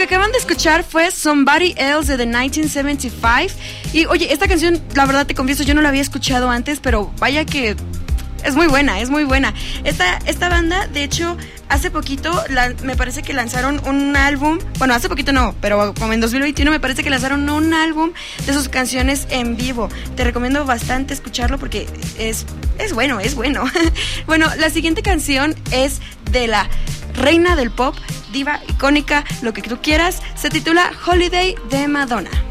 acaban de escuchar fue Somebody Else de The 1975. Y oye, esta canción, la verdad te confieso, yo no la había escuchado antes, pero vaya que es muy buena, es muy buena. Esta banda, de hecho, hace poquito me parece que lanzaron un álbum. Bueno, hace poquito no, pero como en 2021 me parece que lanzaron un álbum de sus canciones en vivo. Te recomiendo bastante escucharlo porque es bueno, es bueno. Bueno, la siguiente canción es de la reina del pop, diva icónica, lo que tú quieras. Se titula Holiday de Madonna.